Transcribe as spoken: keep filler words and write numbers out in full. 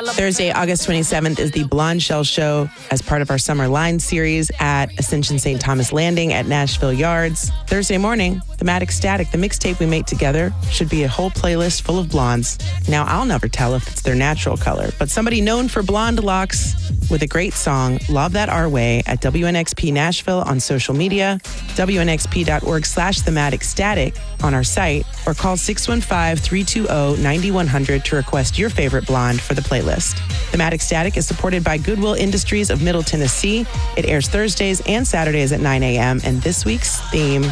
Thursday, August twenty-seventh is the Blonde Shell Show as part of our Summer Line series at Ascension Saint Thomas Landing at Nashville Yards. Thursday morning, Thematic Static, the mixtape we make together, should be a whole playlist full of blondes. Now, I'll never tell if it's their natural color, but somebody known for blonde locks with a great song, Love That Our Way, at W N X P Nashville on social media, W N X P dot org slash Thematic Static on our site, or call six one five, three two zero, nine one zero zero to request your favorite blonde for the playlist. Thematic Static is supported by Goodwill Industries of Middle Tennessee. It airs Thursdays and Saturdays at nine a.m., and this week's theme